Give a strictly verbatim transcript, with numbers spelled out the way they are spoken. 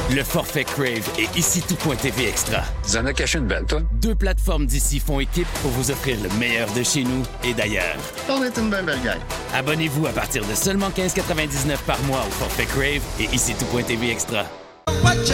Le forfait Crave et ici tout.tv Extra. Tu en as caché une belle, toi? Deux plateformes d'ici font équipe pour vous offrir le meilleur de chez nous et d'ailleurs. On est une belle belle gang. Abonnez-vous à partir de seulement quinze quatre-vingt-dix-neuf par mois au forfait Crave et ici tout.tv Extra. Watch